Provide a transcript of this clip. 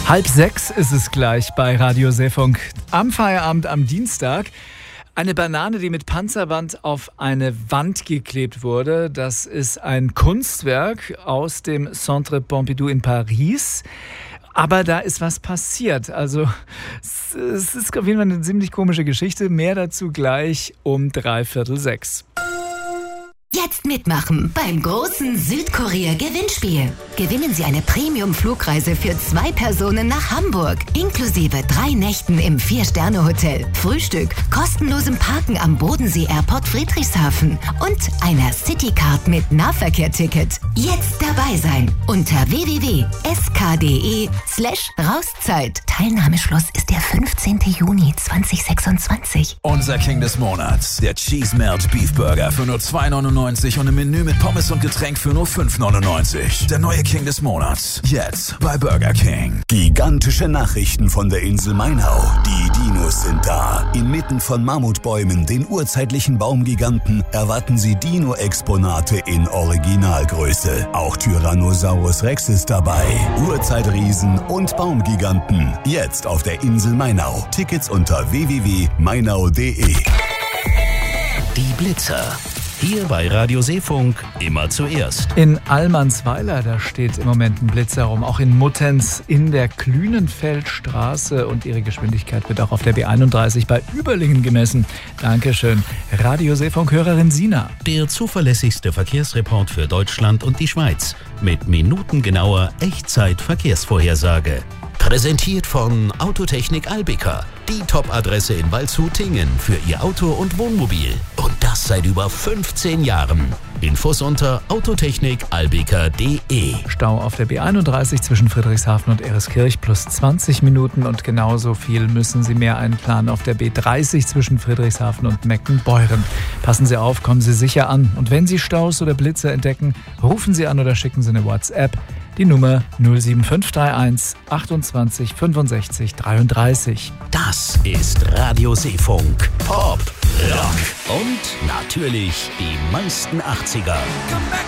5:30 ist es gleich bei Radio Seefunk. Am Feierabend am Dienstag. Eine Banane, die mit Panzerband auf eine Wand geklebt wurde. Das ist ein Kunstwerk aus dem Centre Pompidou in Paris. Aber da ist was passiert. Also es ist auf jeden Fall eine ziemlich komische Geschichte. Mehr dazu gleich um 5:45. Jetzt mitmachen beim großen Südkorea-Gewinnspiel. Gewinnen Sie eine Premium-Flugreise für 2 Personen nach Hamburg, inklusive 3 Nächten im 4-Sterne-Hotel, Frühstück, kostenlosem Parken am Bodensee-Airport Friedrichshafen und einer Citycard mit Nahverkehr-Ticket. Jetzt dabei sein unter www.sk.de/Rauszeit. Teilnahmeschluss ist der 15. Juni 2026. Unser King des Monats, der Cheese Melt Beef Burger für nur 2,99 und im Menü mit Pommes und Getränk für nur 5,99. Der neue King des Monats, jetzt bei Burger King. Gigantische Nachrichten von der Insel Mainau. Die Dinos sind da. Inmitten von Mammutbäumen, den urzeitlichen Baumgiganten, erwarten Sie Dino-Exponate in Originalgröße. Auch Tyrannosaurus Rex ist dabei. Urzeitriesen und Baumgiganten. Jetzt auf der Insel Mainau. Tickets unter www.mainau.de. Die Blitzer. Hier bei Radio Seefunk immer zuerst. In Allmannsweiler, da steht im Moment ein Blitzer rum. Auch in Muttenz in der Klünenfeldstraße. Und ihre Geschwindigkeit wird auch auf der B31 bei Überlingen gemessen. Dankeschön. Radio Seefunk-Hörerin Sina. Der zuverlässigste Verkehrsreport für Deutschland und die Schweiz. Mit minutengenauer Echtzeit-Verkehrsvorhersage. Präsentiert von Autotechnik Albika. Die Top-Adresse in Waldshut-Tingen für Ihr Auto und Wohnmobil. Und das seit über 15 Jahren. Infos unter autotechnikalbika.de. Stau auf der B31 zwischen Friedrichshafen und Ereskirch plus 20 Minuten. Und genauso viel müssen Sie mehr einplanen auf der B30 zwischen Friedrichshafen und Meckenbeuren. Passen Sie auf, kommen Sie sicher an. Und wenn Sie Staus oder Blitzer entdecken, rufen Sie an oder schicken Sie eine WhatsApp. Die Nummer 07531 28 65 33. Das ist Radio Seefunk. Pop, Rock und natürlich die meisten 80er.